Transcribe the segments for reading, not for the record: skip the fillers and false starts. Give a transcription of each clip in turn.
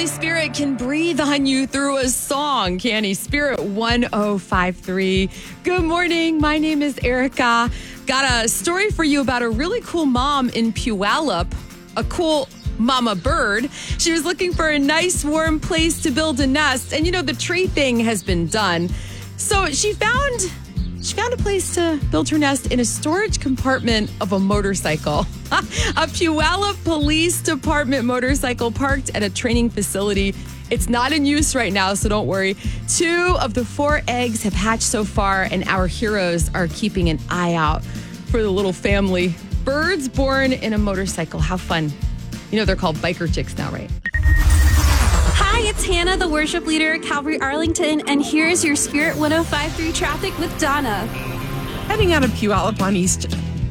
Holy Spirit can breathe on you through a song, can he? Spirit 1053. Good morning. My name is Erica. Got a story for you about a really cool mom in Puyallup, a cool mama bird. She was looking for a nice warm place to build a nest. And the tree thing has been done. So she found a place to build her nest in a storage compartment of a motorcycle. A Puyallup Police Department motorcycle parked at a training facility. It's not in use right now, so don't worry. 2 of the 4 eggs have hatched so far, and our heroes are keeping an eye out for the little family. Birds born in a motorcycle. How fun. They're called biker chicks now, right? Hi, it's Hannah, the worship leader at Calvary Arlington, and here's your Spirit 1053 traffic with Donna. Heading out of Puyallup on East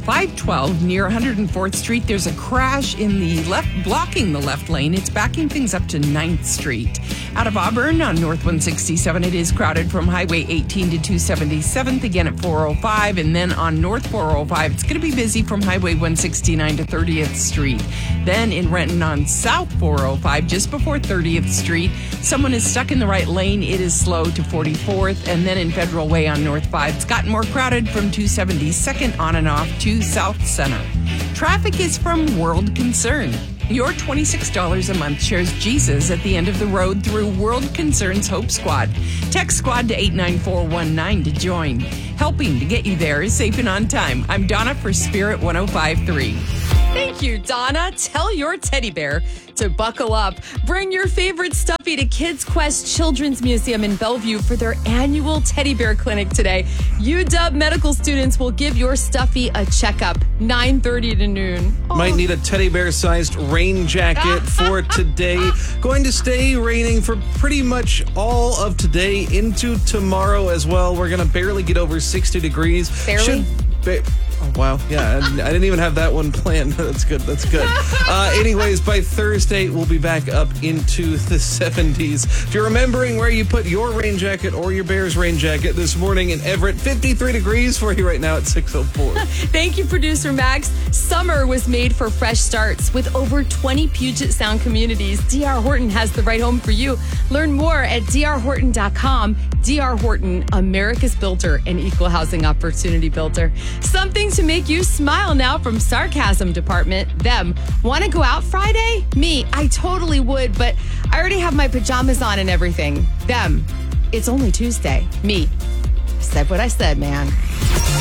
512 near 104th Street, there's a crash in the left, blocking the left lane. It's backing things up to 9th Street. Out of Auburn on North 167, it is crowded from Highway 18 to 277th, again at 405, and then on North 405, it's going to be busy from Highway 169 to 30th Street. Then in Renton on South 405, just before 30th Street, someone is stuck in the right lane. It is slow to 44th, and then in Federal Way on North 5, it's gotten more crowded from 272nd on and off to South Center. Traffic is from World Concern. Your $26 a month shares Jesus at the end of the road through World Concern's Hope Squad. Text SQUAD to 89419 to join. Helping to get you there is safe and on time. I'm Donna for Spirit 1053. Thank you, Donna. Tell your teddy bear to buckle up. Bring your favorite stuffy to Kids Quest Children's Museum in Bellevue for their annual teddy bear clinic today. UW medical students will give your stuffy a checkup, 9:30 to noon. Might need a teddy bear-sized rain jacket for today. Going to stay raining for pretty much all of today into tomorrow as well. We're going to barely get over 60 degrees. Barely? Oh, wow. Yeah, I didn't even have that one planned. That's good. Anyways, by Thursday, we'll be back up into the 70s. If you're remembering where you put your rain jacket or your Bears rain jacket this morning in Everett, 53 degrees for you right now at 6:04. Thank you, producer Max. Summer was made for fresh starts. With over 20 Puget Sound communities, D.R. Horton has the right home for you. Learn more at drhorton.com. D.R. Horton, America's builder and equal housing opportunity builder. Something to make you smile now from Sarcasm Department. Them. Want to go out Friday? Me, I totally would, but I already have my pajamas on and everything. Them. It's only Tuesday. Me. Said what I said, man.